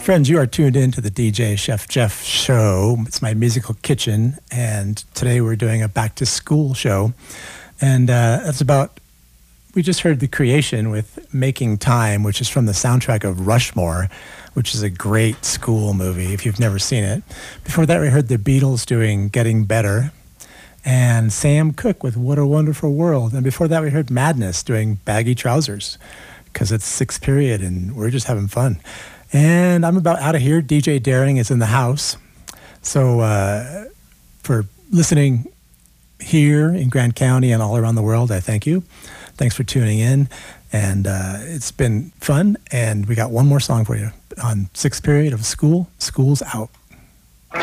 Friends, you are tuned in to the DJ Chef Jeff show. It's my musical kitchen, and today we're doing a back to school show. And that's about, we just heard The Creation with Making Time, which is from the soundtrack of Rushmore, which is a great school movie if you've never seen it. Before that, we heard the Beatles doing Getting Better, and Sam Cooke with What a Wonderful World. And before that, we heard Madness doing Baggy Trousers, because it's sixth period and we're just having fun. And I'm about out of here. DJ Daring is in the house. So for listening here in Grand County and all around the world, I thank you. Thanks for tuning in. And it's been fun. And we got one more song for you on sixth period of school. School's out.